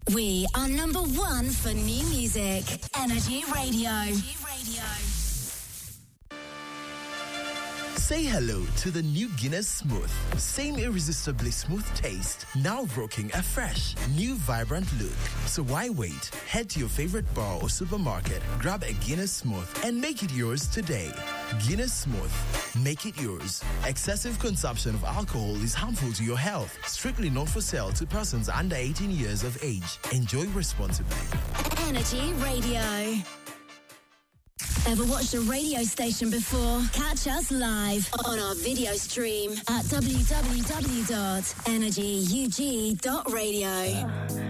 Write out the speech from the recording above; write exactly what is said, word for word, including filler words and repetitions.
We are number one for new music. Energy Radio. Energy Radio. Say hello to the new Guinness Smooth. Same irresistibly smooth taste, now rocking a fresh, new vibrant look. So why wait? Head to your favorite bar or supermarket, grab a Guinness Smooth and make it yours today. Guinness Smooth. Make it yours. Excessive consumption of alcohol is harmful to your health. Strictly not for sale to persons under eighteen years of age. Enjoy responsibly. Energy Radio. Ever watched a radio station before? Catch us live on our video stream at w w w dot energy u g dot radio.